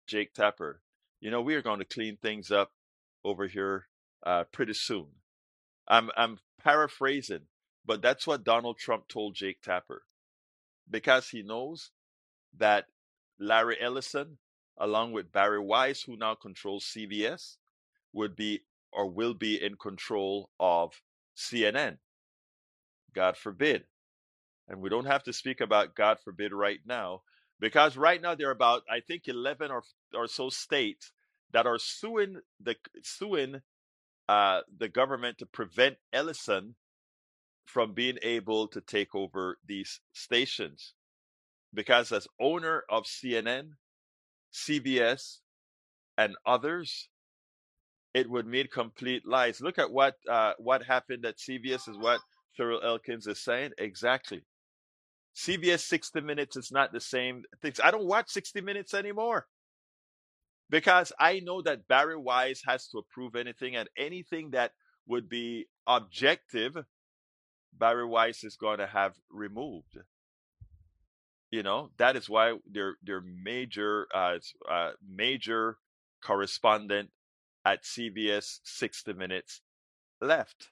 Jake Tapper, we are going to clean things up over here pretty soon. I'm paraphrasing, but that's what Donald Trump told Jake Tapper because he knows that Larry Ellison, along with Barry Weiss, who now controls CBS, would be or will be in control of CNN. God forbid. And we don't have to speak about God forbid right now, because right now there are about, I think, 11 or so states that are suing the government to prevent Ellison from being able to take over these stations. Because as owner of CNN, CBS, and others, it would mean complete lies. Look at what happened at CBS is what Thurl Elkins is saying. Exactly. CBS 60 Minutes is not the same things. I don't watch 60 Minutes anymore because I know that Barry Weiss has to approve anything, and anything that would be objective, Barry Weiss is going to have removed. That is why their major correspondent at CBS 60 Minutes left.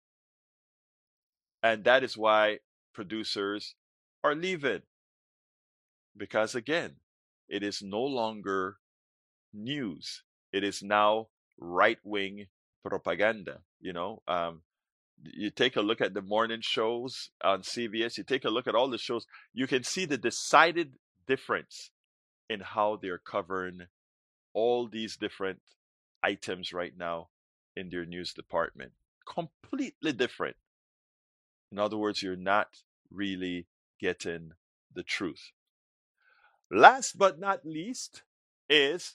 And that is why producers are leaving. Because again, it is no longer news. It is now right-wing propaganda. You take a look at the morning shows on CBS, you take a look at all the shows, you can see the decided difference in how they're covering all these different items right now in their news department. Completely different. In other words, you're not really getting the truth. Last but not least is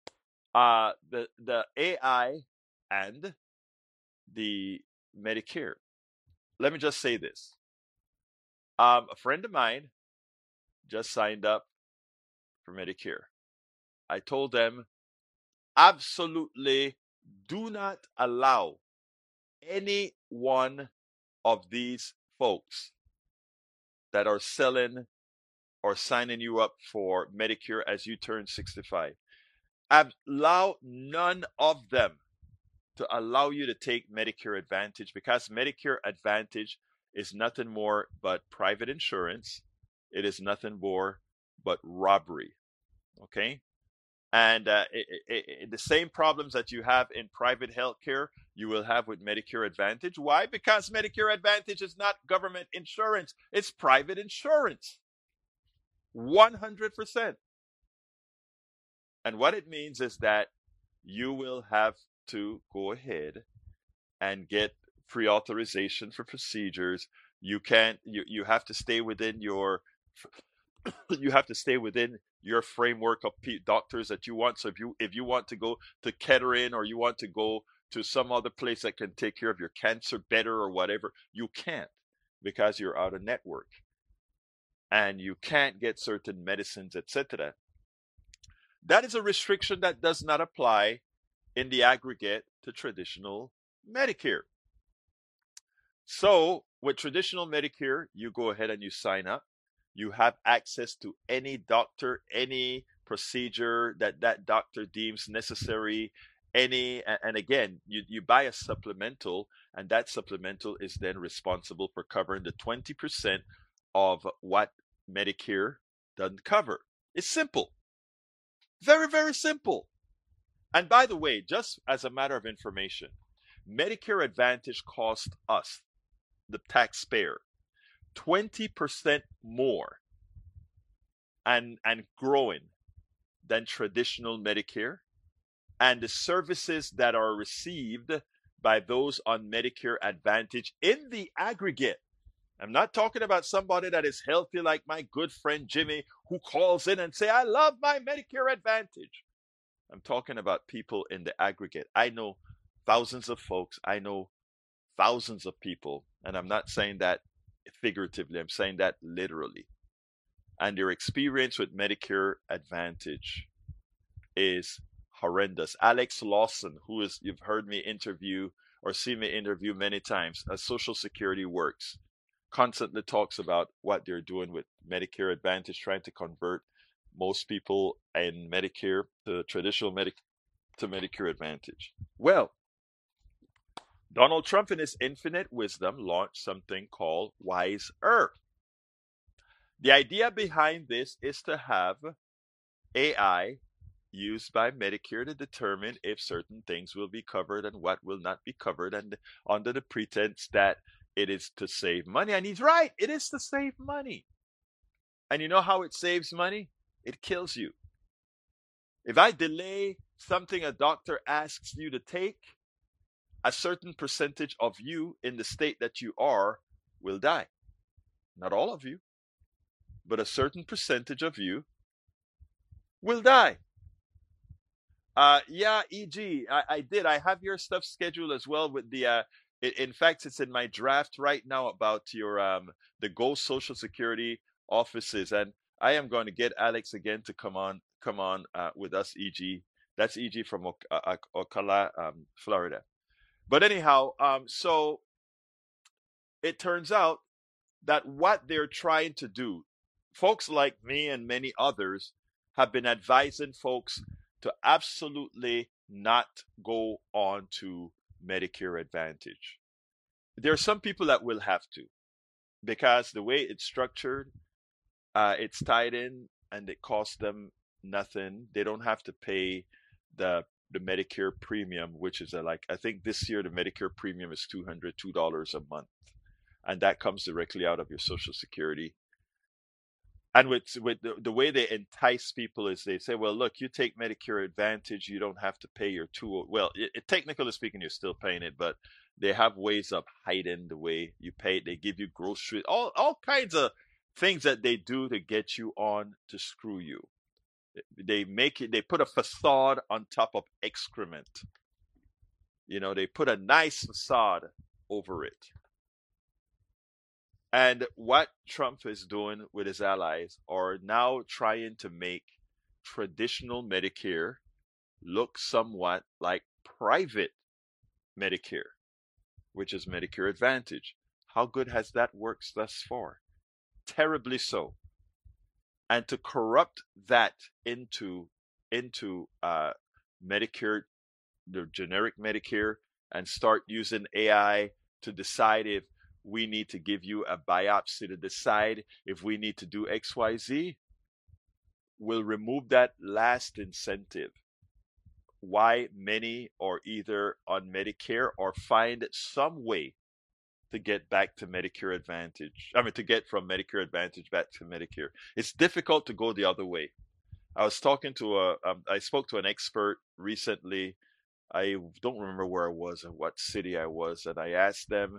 the AI and the Medicare. Let me just say this. A friend of mine just signed up for Medicare. I told them, absolutely do not allow any one of these folks that are selling or signing you up for Medicare as you turn 65. Allow none of them to allow you to take Medicare Advantage, because Medicare Advantage is nothing more but private insurance. It is nothing more but robbery. Okay? And the same problems that you have in private healthcare, you will have with Medicare Advantage. Why? Because Medicare Advantage is not government insurance. It's private insurance. 100%. And what it means is that you will have to go ahead and get pre-authorization for procedures. You have to stay within your framework of doctors that you want. So if you want to go to Kettering, or you want to go to some other place that can take care of your cancer better or whatever, you can't, because you're out of network and you can't get certain medicines, etc. That is a restriction that does not apply in the aggregate to traditional Medicare. So with traditional Medicare, you go ahead and you sign up. You have access to any doctor, any procedure that doctor deems necessary, and again, you buy a supplemental, and that supplemental is then responsible for covering the 20% of what Medicare doesn't cover. It's simple. Very, very simple. And by the way, just as a matter of information, Medicare Advantage costs us, the taxpayer, 20% more and growing than traditional Medicare. And the services that are received by those on Medicare Advantage in the aggregate, I'm not talking about somebody that is healthy like my good friend Jimmy, who calls in and say, I love my Medicare Advantage. I'm talking about people in the aggregate. I know thousands of folks. I know thousands of people. And I'm not saying that figuratively. I'm saying that literally. And their experience with Medicare Advantage is horrendous. Alex Lawson, you've heard me interview or seen me interview many times, as Social Security Works, constantly talks about what they're doing with Medicare Advantage, trying to convert most people in Medicare to traditional to Medicare Advantage? Well, Donald Trump, in his infinite wisdom, launched something called Wiser. The idea behind this is to have AI used by Medicare to determine if certain things will be covered and what will not be covered, and under the pretense that it is to save money. And he's right, it is to save money. And you know how it saves money? It kills you. If I delay something a doctor asks you to take, a certain percentage of you in the state that you are will die. Not all of you, but a certain percentage of you will die. Yeah, EG, I did. I have your stuff scheduled as well with the in fact it's in my draft right now about your the Go Social Security offices, and I am going to get Alex again to come on with us, EG. That's EG from Ocala, Florida. But anyhow, so it turns out that what they're trying to do, folks like me and many others have been advising folks to absolutely not go on to Medicare Advantage. There are some people that will have to, because the way it's structured, it's tied in and it costs them nothing. They don't have to pay the Medicare premium, which is like, I think this year the Medicare premium is $202 a month, and that comes directly out of your Social Security. And with the way they entice people is they say, well, look, you take Medicare Advantage, you don't have to pay your well, technically speaking, you're still paying it, but they have ways of hiding the way you pay it. They give you groceries, all kinds of things that they do to get you on to screw you. They put a facade on top of excrement. They put a nice facade over it. And what Trump is doing with his allies are now trying to make traditional Medicare look somewhat like private Medicare, which is Medicare Advantage. How good has that worked thus far? Terribly so. And to corrupt that into Medicare, the generic Medicare, and start using AI to decide if we need to give you a biopsy to decide if we need to do XYZ, will remove that last incentive. Why many are either on Medicare or find some way to get back to Medicare Advantage. I mean, to get from Medicare Advantage back to Medicare. It's difficult to go the other way. I spoke to an expert recently. I don't remember where I was and what city I was, and I asked them,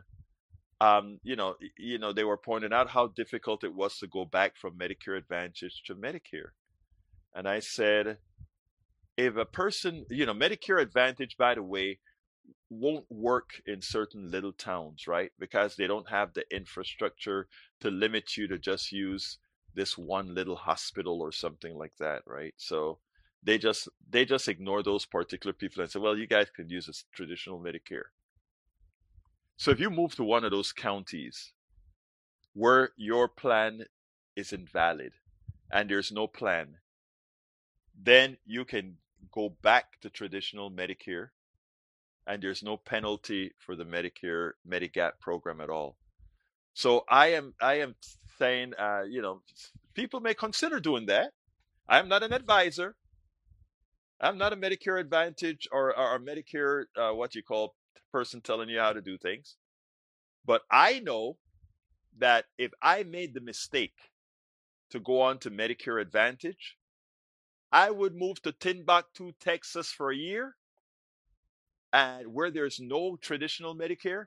they were pointing out how difficult it was to go back from Medicare Advantage to Medicare. And I said, if a person, Medicare Advantage, by the way, won't work in certain little towns, right? Because they don't have the infrastructure to limit you to just use this one little hospital or something like that, right? So they just ignore those particular people and say, well, you guys can use a traditional Medicare. So if you move to one of those counties where your plan is invalid and there's no plan, then you can go back to traditional Medicare, and there's no penalty for the Medicare Medigap program at all. So I am saying, people may consider doing that. I'm not an advisor. I'm not a Medicare Advantage or Medicare what you call person telling you how to do things. But I know that if I made the mistake to go on to Medicare Advantage, I would move to Timbuktu, Texas for a year, and where there's no traditional Medicare,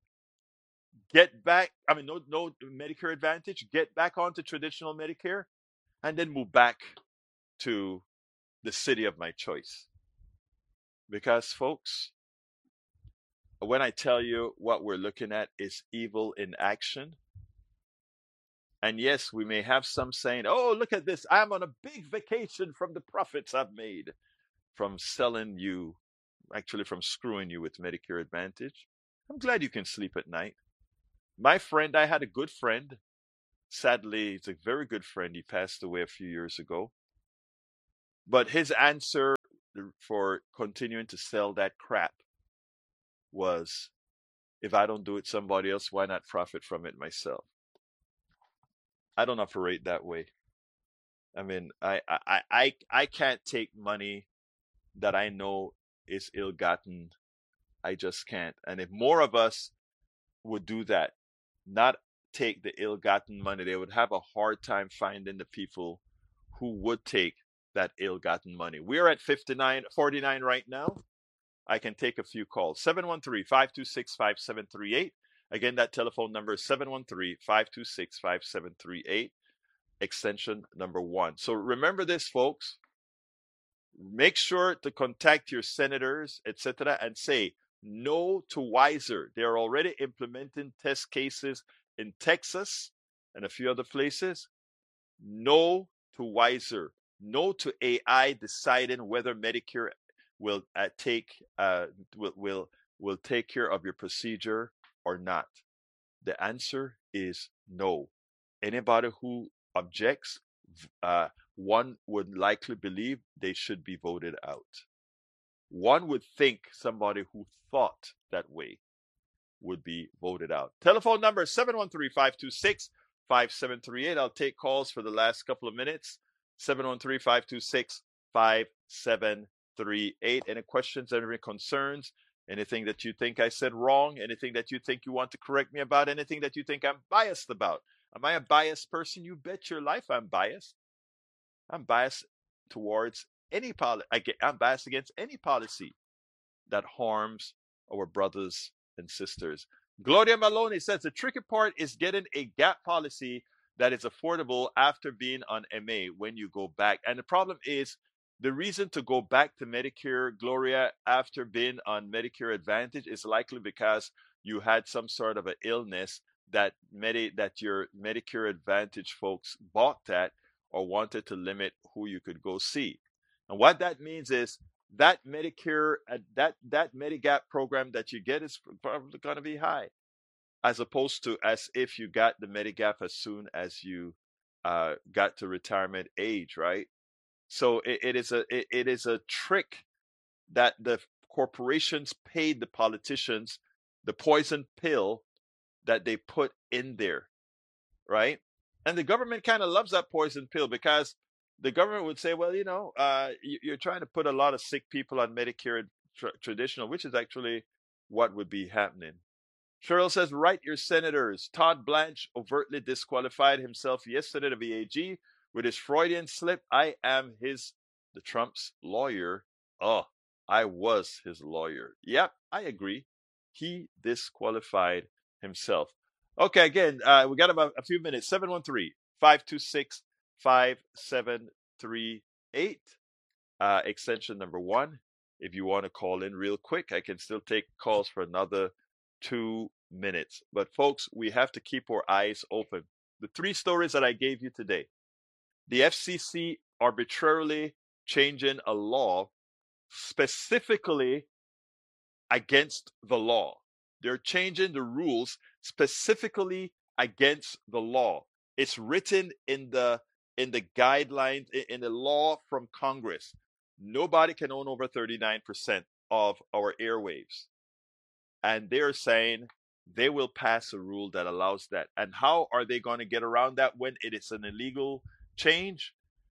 no Medicare Advantage, get back onto traditional Medicare, and then move back to the city of my choice. Because, folks, when I tell you what we're looking at is evil in action, and yes, we may have some saying, oh, look at this, I'm on a big vacation from the profits I've made from selling you, actually from screwing you with Medicare Advantage. I'm glad you can sleep at night. My friend, I had a good friend. Sadly, he's a very good friend. He passed away a few years ago. But his answer for continuing to sell that crap was, if I don't do it somebody else, why not profit from it myself? I don't operate that way. I mean, I can't take money that I know is ill-gotten. I just can't. And if more of us would do that, not take the ill-gotten money, they would have a hard time finding the people who would take that ill-gotten money. We're at 49 right now. I can take a few calls. 713-526-5738. Again, that telephone number is 713-526-5738, extension number 1. So remember this, folks. Make sure to contact your senators, etc., and say no to Wiser. They're already implementing test cases in Texas and a few other places. No to Wiser. No to AI deciding whether Medicare will take care of your procedure or not. The answer is no. Anybody who objects, one would likely believe they should be voted out. One would think somebody who thought that way would be voted out. Telephone number 713-526-5738. I'll take calls for the last couple of minutes. 713-526-5738. Any questions, any concerns, anything that you think I said wrong, anything that you think you want to correct me about, anything that you think I'm biased about. Am I a biased person? You bet your life I'm biased. I'm biased towards any policy. I'm biased against any policy that harms our brothers and sisters. Gloria Maloney says the tricky part is getting a gap policy that is affordable after being on MA when you go back. And the problem is, the reason to go back to Medicare, Gloria, after being on Medicare Advantage is likely because you had some sort of an illness that your Medicare Advantage folks balked at or wanted to limit who you could go see. And what that means is that Medicare, that Medigap program that you get is probably going to be high, as opposed to as if you got the Medigap as soon as you got to retirement age, right? So it is a trick that the corporations paid the politicians, the poison pill that they put in there, right? And the government kind of loves that poison pill, because the government would say, well, you're trying to put a lot of sick people on Medicare traditional, which is actually what would be happening. Cheryl says, write your senators. Todd Blanche overtly disqualified himself yesterday to VAG with his Freudian slip. I am the Trump's lawyer. Oh, I was his lawyer. Yep, I agree. He disqualified himself. Okay, again, we got about a few minutes. 713-526-5738, extension number 1. If you want to call in real quick, I can still take calls for another 2 minutes. But folks, we have to keep our eyes open. The 3 stories that I gave you today: the FCC arbitrarily changing a law specifically against the law. They're changing the rules specifically against the law. It's written in the guidelines, in the law from Congress. Nobody can own over 39% of our airwaves. And they're saying they will pass a rule that allows that. And how are they going to get around that when it is an illegal change?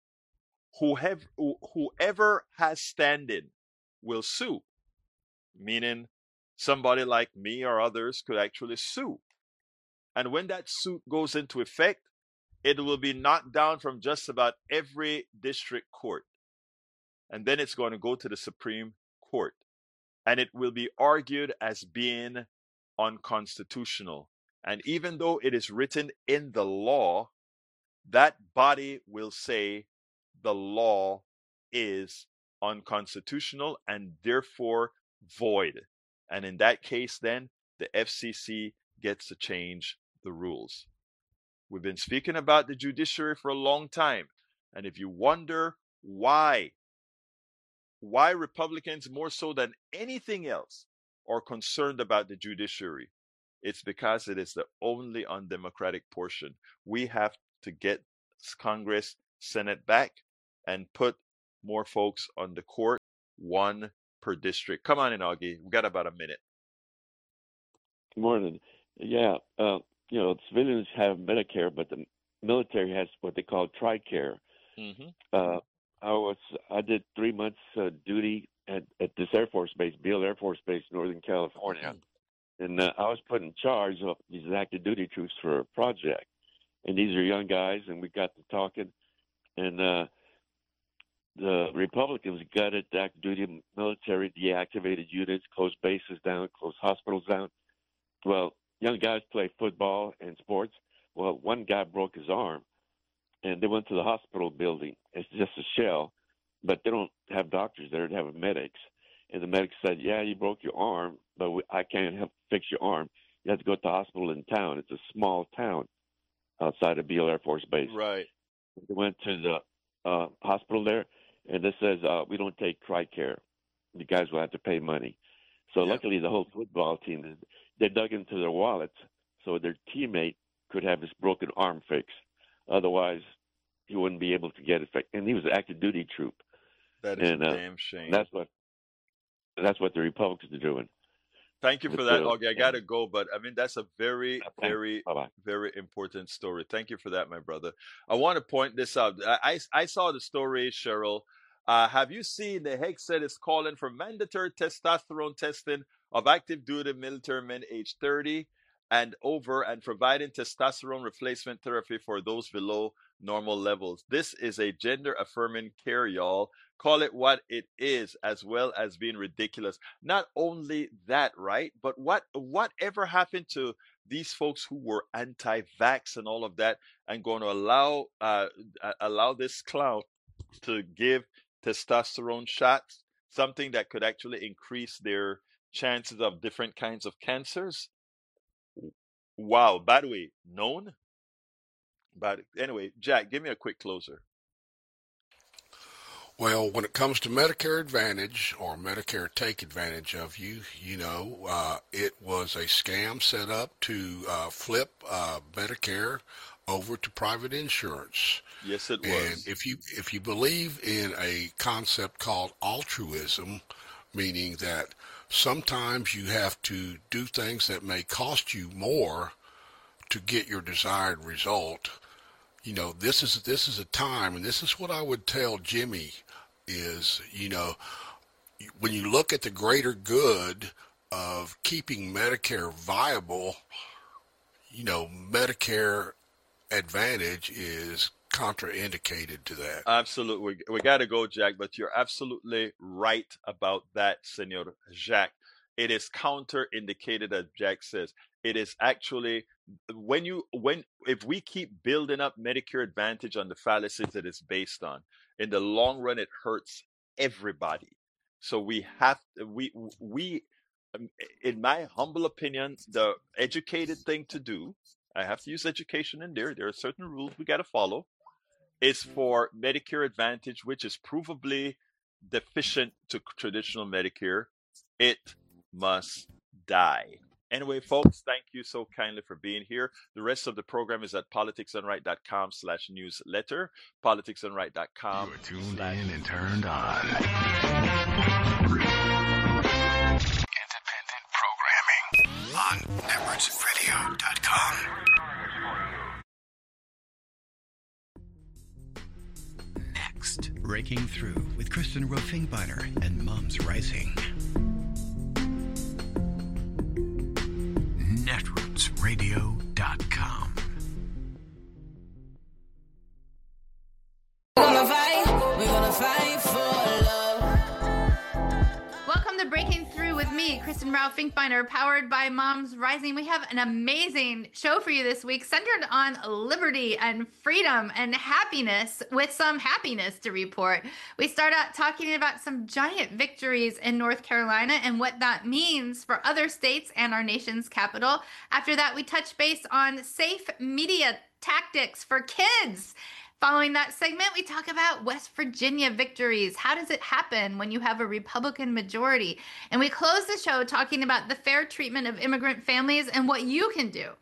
Whoever has standing will sue, meaning somebody like me or others could actually sue. And when that suit goes into effect, it will be knocked down from just about every district court. And then it's going to go to the Supreme Court. And it will be argued as being unconstitutional. And even though it is written in the law, that body will say the law is unconstitutional and therefore void. And in that case, then the FCC gets to change the rules. We've been speaking about the judiciary for a long time. And if you wonder why Republicans, more so than anything else, are concerned about the judiciary, it's because it is the only undemocratic portion. We have to get Congress, Senate back and put more folks on the court, one per district. Come on in, Augie. We got about a minute. Good morning. Yeah, civilians have Medicare, but the military has what they call TRICARE. Hmm. Uh, I did 3 months duty at this Air Force base, Beale Air Force Base, Northern California, and I was put in charge of these active duty troops for a project. And these are young guys, and we got to talking, and the Republicans gutted the active duty military, deactivated units, closed bases down, closed hospitals down. Well, young guys play football and sports. Well, one guy broke his arm, and they went to the hospital building. It's just a shell, but they don't have doctors there. They have medics. And the medic said, "Yeah, you broke your arm, but I can't help fix your arm. You have to go to the hospital in town. It's a small town outside of Beale Air Force Base." Right. They went to the hospital there, and this says, "We don't take TRICARE. You guys will have to pay money." So Yep. luckily, the whole football team, they dug into their wallets so their teammate could have his broken arm fixed. Otherwise, he wouldn't be able to get it fixed. And he was an active duty troop. That is a And damn shame. that's what the Republicans are doing. Thank you for With that, the, Augie. I gotta go, but I mean that's a very, thanks. very, Bye-bye. very important story. Thank you for that, my brother. I want to point this out. I saw the story, Cheryl. Have you seen the Hegseth is calling for mandatory testosterone testing of active duty military men age 30 and over, and providing testosterone replacement therapy for those below normal levels? This is a gender affirming care, y'all. Call it what it is, as well as being ridiculous. Not only that, right? But whatever happened to these folks who were anti-vax and all of that, and going to allow this clown to give testosterone shots, something that could actually increase their chances of different kinds of cancers? Wow. By the way, known. But anyway, Jack, give me a quick closer. Well, when it comes to Medicare Advantage or Medicare Take Advantage of you, it was a scam set up to flip Medicare over to private insurance. Yes, it And was. if you believe in a concept called altruism, meaning that sometimes you have to do things that may cost you more to get your desired result, this is a time, and this is what I would tell Jimmy is, when you look at the greater good of keeping Medicare viable, Medicare Advantage is contraindicated to that. Absolutely. We got to go, Jack, but you're absolutely right about that, Senor Jack. It is counterindicated, as Jack says. It is actually if we keep building up Medicare Advantage on the fallacies that it's based on, in the long run, it hurts everybody. So we, in my humble opinion, the educated thing to do, I have to use education in there. There are certain rules we got to follow, is for Medicare Advantage, which is provably deficient to traditional Medicare, it must die. Anyway, folks, thank you so kindly for being here. The rest of the program is at politicsdoneright.com/newsletter, politicsdoneright.com. You are tuned in and turned on. Independent programming on networksradio.com. Next, Breaking Through with Kristen Rowe-Finkbeiner and Moms Rising. Netrootsradio.com. We're gonna fight for love. Welcome to Breaking Through with me, Kristen Rowe-Finkbeiner, powered by Moms Rising. We have an amazing show for you this week, centered on liberty and freedom and happiness, with some happiness to report. We start out talking about some giant victories in North Carolina and what that means for other states and our nation's capital. After that, we touch base on safe media tactics for kids. Following that segment, we talk about West Virginia victories. How does it happen when you have a Republican majority? And we close the show talking about the fair treatment of immigrant families and what you can do.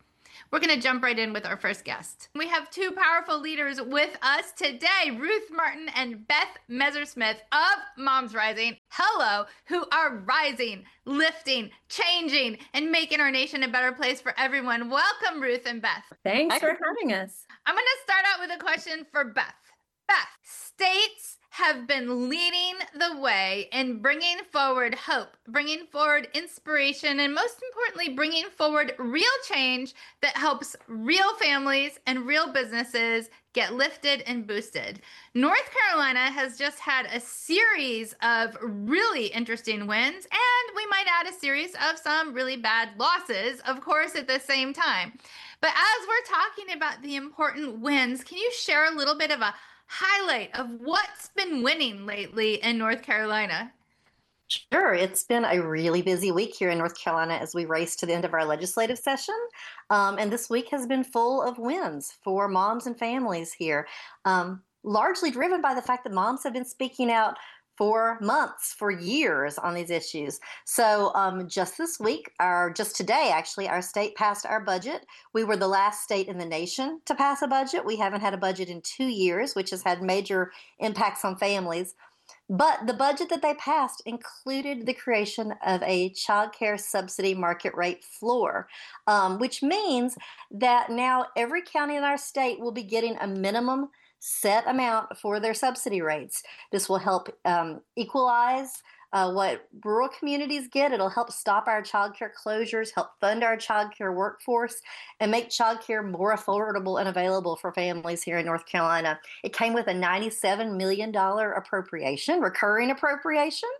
we're going to jump right in with our first guest. We have two powerful leaders with us today, Ruth Martin and Beth Messersmith of Moms Rising. Hello, who are rising, lifting, changing, and making our nation a better place for everyone. Welcome, Ruth and Beth. Thanks for having us. I'm going to start out with a question for Beth. Beth, states have been leading the way in bringing forward hope, bringing forward inspiration, and most importantly, bringing forward real change that helps real families and real businesses get lifted and boosted. North Carolina has just had a series of really interesting wins, and we might add a series of some really bad losses, of course, at the same time. But as we're talking about the important wins, can you share a little bit of a highlight of what's been winning lately in North Carolina? Sure. It's been a really busy week here in North Carolina as we race to the end of our legislative session. And this week has been full of wins for moms and families here, largely driven by the fact that moms have been speaking out for months, for years on these issues. So just this week, just today, actually, our state passed our budget. We were the last state in the nation to pass a budget. We haven't had a budget in 2 years, which has had major impacts on families. But the budget that they passed included the creation of a child care subsidy market rate floor, which means that now every county in our state will be getting a minimum set amount for their subsidy rates. This will help equalize what rural communities get. It'll help stop our childcare closures, help fund our childcare workforce, and make childcare more affordable and available for families here in North Carolina. It came with a $97 million appropriation, recurring appropriation,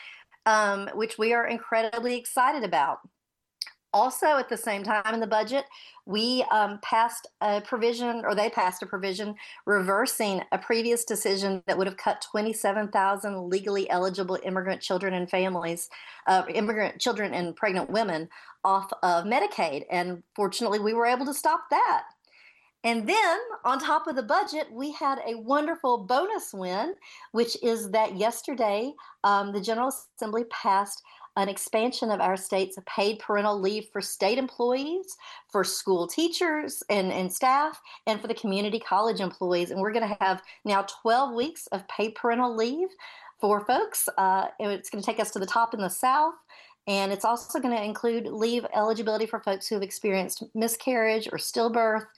which we are incredibly excited about. Also, at the same time in the budget, we passed a provision, or they passed a provision, reversing a previous decision that would have cut 27,000 legally eligible immigrant children and families, immigrant children and pregnant women off of Medicaid. And fortunately, we were able to stop that. And then on top of the budget, we had a wonderful bonus win, which is that yesterday, the General Assembly passed an expansion of our state's paid parental leave for state employees, for school teachers and staff, and for the community college employees. And we're going to have now 12 weeks of paid parental leave for folks. It's going to take us to the top in the South. And it's also going to include leave eligibility for folks who have experienced miscarriage or stillbirth.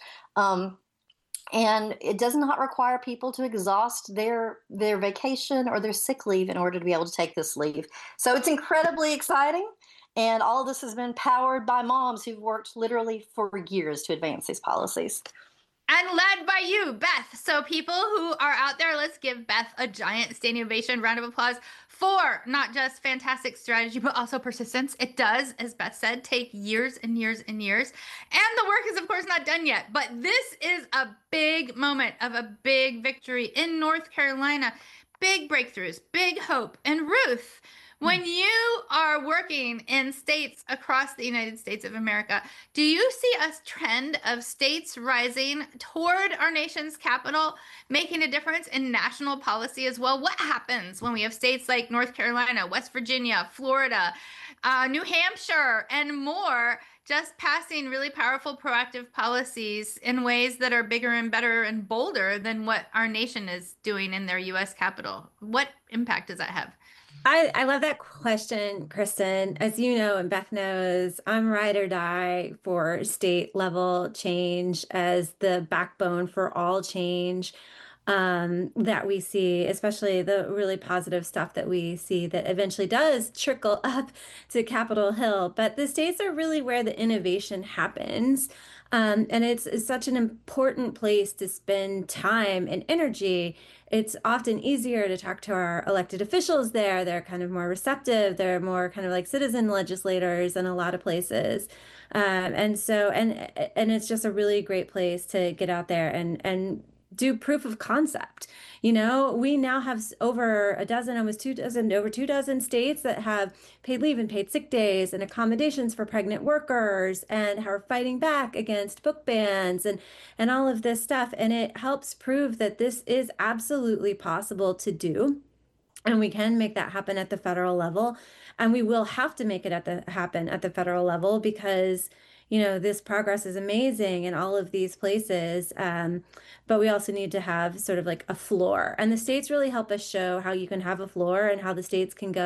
And it does not require people to exhaust their vacation or their sick leave in order to be able to take this leave. So it's incredibly exciting. And all of this has been powered by moms who've worked literally for years to advance these policies. And led by you, Beth. So people who are out there, let's give Beth a giant standing ovation, round of applause for not just fantastic strategy, but also persistence. It does, as Beth said, take years and years and years. And the work is, of course, not done yet. But this is a big moment of a big victory in North Carolina. Big breakthroughs, big hope. And Ruth, when you are working in states across the United States of America, do you see a trend of states rising toward our nation's capital, making a difference in national policy as well? What happens when we have states like North Carolina, West Virginia, Florida, New Hampshire, and more just passing really powerful proactive policies in ways that are bigger and better and bolder than what our nation is doing in their U.S. capital? What impact does that have? I love that question, Kristen. As you know, and Beth knows, I'm ride or die for state level change as the backbone for all change that we see, especially the really positive stuff that we see that eventually does trickle up to Capitol Hill. But the states are really where the innovation happens. And it's such an important place to spend time and energy. It's often easier to talk to our elected officials there. They're kind of more receptive. They're more kind of like citizen legislators in a lot of places. And it's just a really great place to get out there and do proof of concept. You know, we now have over a dozen, almost 24, over 24 states that have paid leave and paid sick days and accommodations for pregnant workers and are fighting back against book bans and all of this stuff. And it helps prove that this is absolutely possible to do. And we can make that happen at the federal level. And we will have to make it happen at the federal level because this progress is amazing in all of these places. But we also need to have sort of like a floor. And the states really help us show how you can have a floor and how the states can go